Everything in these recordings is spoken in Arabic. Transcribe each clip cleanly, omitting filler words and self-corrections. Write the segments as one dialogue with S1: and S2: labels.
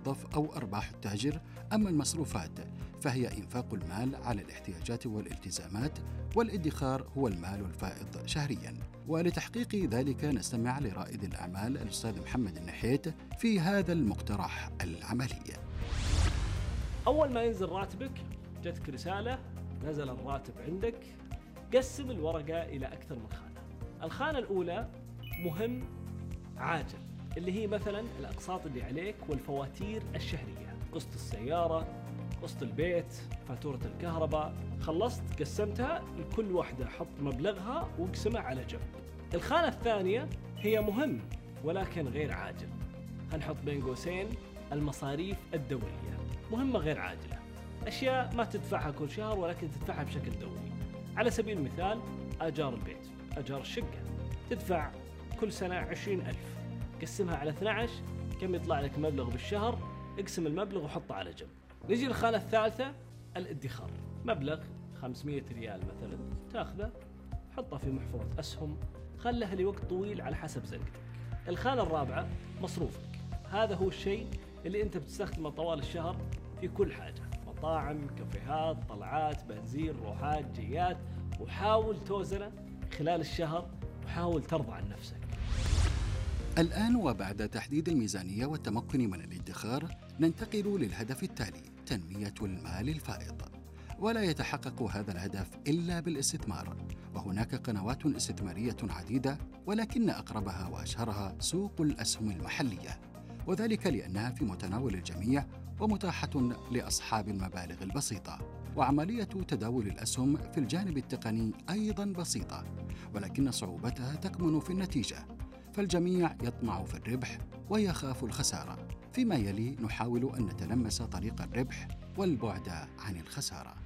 S1: الموظف أو أرباح التاجر. أما المصروفات فهي إنفاق المال على الاحتياجات والالتزامات، والادخار هو المال الفائض شهرياً. ولتحقيق ذلك نستمع لرائد الأعمال الأستاذ محمد النحيت في هذا المقترح العملي.
S2: أول ما ينزل راتبك جتك رسالة نزل الراتب عندك، قسم الورقة إلى أكثر من خانة. الخانة الأولى مهم عاجل، اللي هي مثلا الأقساط اللي عليك والفواتير الشهرية، قسط السيارة، قسط البيت، فاتورة الكهرباء. خلصت قسمتها لكل واحدة، حط مبلغها واقسمها على جنب. الخانة الثانية هي مهم ولكن غير عاجل، هنحط بين قوسين المصاريف الدورية، مهمة غير عاجلة، أشياء ما تدفعها كل شهر ولكن تدفعها بشكل دوري. على سبيل المثال آجار البيت، آجار الشقة، تدفع كل سنة 20,000، قسمها على 12، كم يطلع لك مبلغ بالشهر، اقسم المبلغ وحطه على جنب. نجي للخانة الثالثة الادخار، مبلغ 500 ريال مثلا تاخذه حطه في محفظة أسهم، خلها لوقت طويل على حسب زنقتك. الخانة الرابعة مصروفك، هذا هو الشيء اللي انت بتستخدمه طوال الشهر في كل حاجة، مطاعم، كافيهات، طلعات، بنزين، روحات، جيات، وحاول توزنه خلال الشهر وحاول ترضى عن نفسك.
S1: الآن وبعد تحديد الميزانية والتمكن من الادخار ننتقل للهدف التالي: تنمية المال الفائض. ولا يتحقق هذا الهدف إلا بالاستثمار، وهناك قنوات استثمارية عديدة، ولكن أقربها وأشهرها سوق الأسهم المحلية، وذلك لأنها في متناول الجميع ومتاحة لأصحاب المبالغ البسيطة. وعملية تداول الأسهم في الجانب التقني أيضاً بسيطة، ولكن صعوبتها تكمن في النتيجة، فالجميع يطمع في الربح ويخاف الخسارة. فيما يلي نحاول أن نتلمس طريق الربح والبعد عن الخسارة.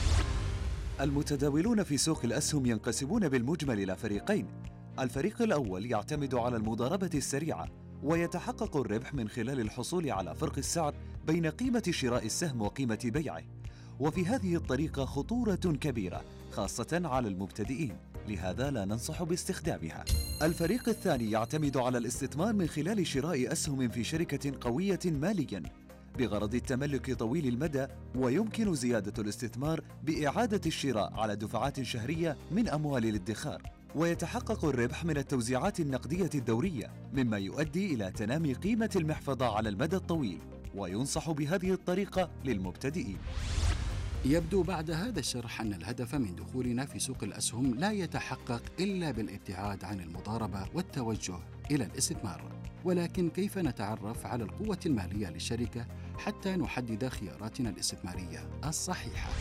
S3: المتداولون في سوق الأسهم ينقسمون بالمجمل إلى فريقين. الفريق الأول يعتمد على المضاربة السريعة، ويتحقق الربح من خلال الحصول على فرق السعر بين قيمة شراء السهم وقيمة بيعه، وفي هذه الطريقة خطورة كبيرة خاصة على المبتدئين، لهذا لا ننصح باستخدامها. الفريق الثاني يعتمد على الاستثمار من خلال شراء أسهم في شركة قوية مالياً بغرض التملك طويل المدى، ويمكن زيادة الاستثمار بإعادة الشراء على دفعات شهرية من أموال الادخار، ويتحقق الربح من التوزيعات النقدية الدورية، مما يؤدي إلى تنامي قيمة المحفظة على المدى الطويل، وينصح بهذه الطريقة للمبتدئين.
S1: يبدو بعد هذا الشرح أن الهدف من دخولنا في سوق الأسهم لا يتحقق إلا بالابتعاد عن المضاربة والتوجه إلى الاستثمار. ولكن كيف نتعرف على القوة المالية للشركة حتى نحدد خياراتنا الاستثمارية الصحيحة؟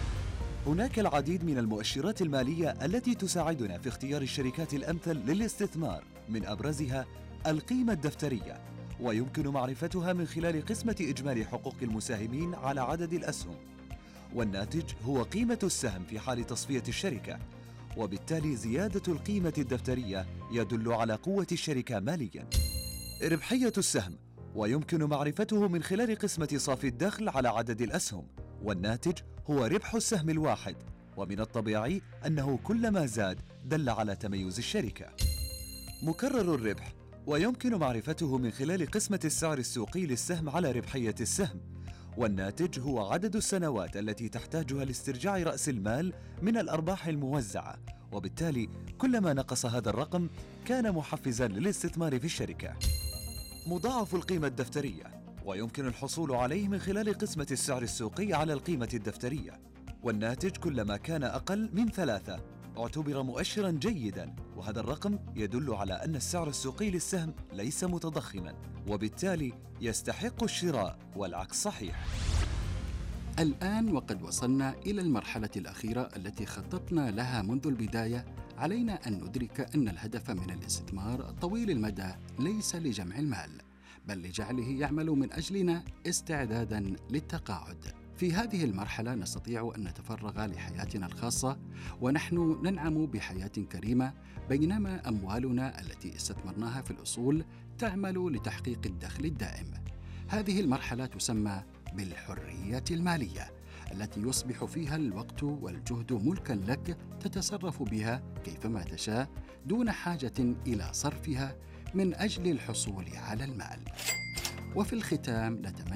S3: هناك العديد من المؤشرات المالية التي تساعدنا في اختيار الشركات الأمثل للاستثمار، من أبرزها القيمة الدفترية، ويمكن معرفتها من خلال قسمة إجمالي حقوق المساهمين على عدد الأسهم. والناتج هو قيمة السهم في حال تصفية الشركة، وبالتالي زيادة القيمة الدفترية يدل على قوة الشركة مالياً. ربحية السهم، ويمكن معرفته من خلال قسمة صافي الدخل على عدد الأسهم، والناتج هو ربح السهم الواحد، ومن الطبيعي أنه كلما زاد دل على تميز الشركة. مكرر الربح، ويمكن معرفته من خلال قسمة السعر السوقي للسهم على ربحية السهم، والناتج هو عدد السنوات التي تحتاجها لاسترجاع رأس المال من الأرباح الموزعة، وبالتالي كلما نقص هذا الرقم كان محفزاً للاستثمار في الشركة. مضاعف القيمة الدفترية، ويمكن الحصول عليه من خلال قسمة السعر السوقي على القيمة الدفترية، والناتج كلما كان أقل من 3 اعتبر مؤشراً جيداً، وهذا الرقم يدل على أن السعر السوقي للسهم ليس متضخماً، وبالتالي يستحق الشراء، والعكس صحيح.
S1: الآن وقد وصلنا إلى المرحلة الأخيرة التي خططنا لها منذ البداية، علينا أن ندرك أن الهدف من الاستثمار طويل المدى ليس لجمع المال، بل لجعله يعمل من أجلنا استعداداً للتقاعد. في هذه المرحلة نستطيع أن نتفرغ لحياتنا الخاصة ونحن ننعم بحياة كريمة، بينما أموالنا التي استثمرناها في الأصول تعمل لتحقيق الدخل الدائم. هذه المرحلة تسمى بالحرية المالية، التي يصبح فيها الوقت والجهد ملكاً لك تتصرف بها كيفما تشاء دون حاجة إلى صرفها من أجل الحصول على المال. وفي الختام نتمنى